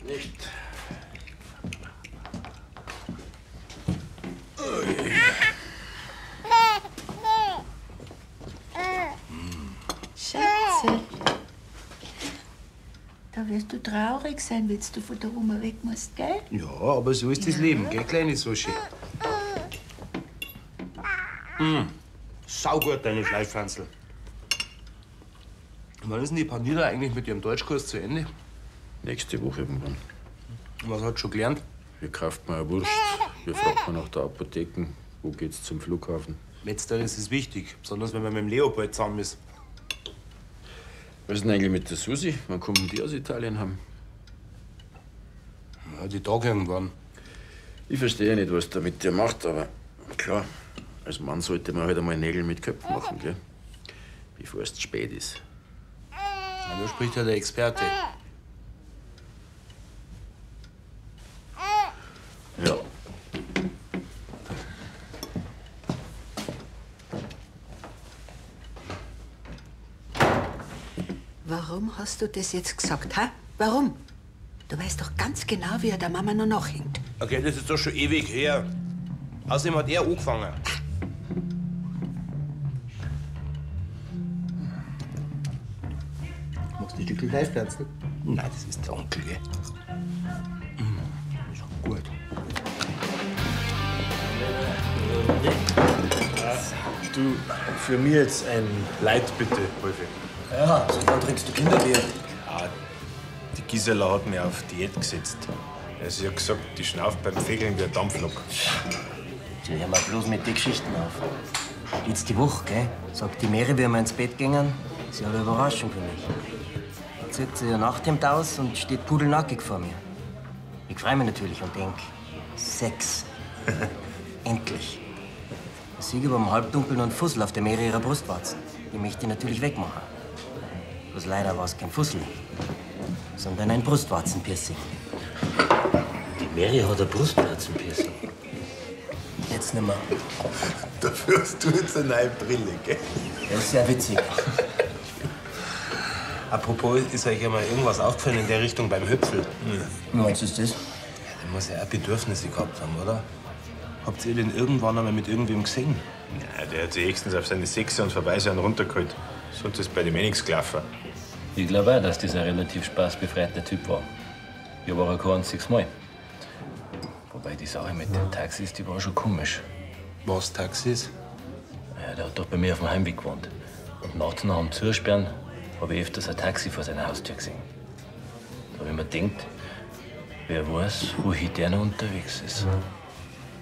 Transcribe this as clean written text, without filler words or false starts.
Nicht. Schatze, da wirst du traurig sein, wenn du von der Oma weg musst, gell? Ja, aber so ist das Leben, gell, kleine Sushi? Saugut, deine Fleischpfanzel. Wann ist denn die Panira eigentlich mit ihrem Deutschkurs zu Ende? Nächste Woche irgendwann. Und was hat sie schon gelernt? Wie kauft man eine Wurst? Wie fragt man nach der Apotheke? Wo geht's zum Flughafen? Letzteres ist es wichtig, besonders wenn man mit dem Leopold zusammen ist. Was ist denn eigentlich mit der Susi? Wann kommen die aus Italien haben? Ja, die Tage irgendwann. Ich verstehe nicht, was der mit dir macht, aber klar, als Mann sollte man halt einmal Nägel mit Köpfen machen, gell? Bevor es zu spät ist. Na, da spricht ja der Experte. Ja. Warum hast du das jetzt gesagt, hä? Warum? Du weißt doch ganz genau, wie er der Mama noch nachhängt. Okay, das ist doch schon ewig her. Außerdem hat er angefangen. Machst du ein Stückchen Fleischpflanzen? Nein, das ist der Onkel, gell? Ist auch gut. Du, für mich jetzt ein Leid, bitte, Wolfi. Ja, so wann trinkst du Kinderbier? Ja, die Gisela hat mich auf Diät gesetzt. Sie hat gesagt, die schnauft beim Fegeln wie ein Dampflok. Sie hören mal bloß mit den Geschichten auf. Jetzt die Woche, gell? Sagt die Mary, wie wir ins Bett gingen, sie hat eine Überraschung für mich. Dann zieht sie ihr Nachthemd aus und steht pudelnackig vor mir. Ich freue mich natürlich und denk, Sex. Endlich. Ich sehe über dem Halbdunkeln und Fussel auf der Mary ihrer Brustwarzen. Die möchte ich natürlich wegmachen. Bloß leider war es kein Fussel, sondern ein Brustwarzenpiercing. Die Mary hat ein Brustwarzenpiercing. Jetzt nimmer. Dafür hast du jetzt eine neue Brille, gell? Das ist sehr witzig. Apropos, ist euch ja mal irgendwas aufgefallen in der Richtung beim Hüpfel? Was ist das? Der muss ja auch Bedürfnisse gehabt haben, oder? Habt ihr den irgendwann einmal mit irgendwem gesehen? Ja, der hat sich höchstens auf seine Sechse und Vorbeisein runtergeholt. Sonst ist bei dem nichts gelaufen. Ich glaube auch, dass das ein relativ spaßbefreiter Typ war. Ich war er kein einziges Mal. Wobei die Sache mit den Taxis, die war schon komisch. Was, Taxis? Ja, der hat doch bei mir auf dem Heimweg gewohnt. Und nachts nach dem Zusperren habe ich öfters ein Taxi vor seiner Haustür gesehen. Da habe ich mir gedacht, wer weiß, wohin der noch unterwegs ist.